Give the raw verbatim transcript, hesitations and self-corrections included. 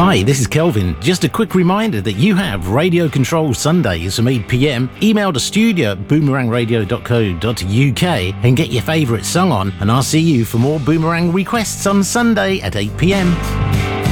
Hi, this is Kelvin. Just a quick reminder that you have Radio Control Sundays from eight p.m. Email to studio at boomerang radio dot co dot uk and get your favourite song on, and I'll see you for more Boomerang requests on Sunday at eight p.m.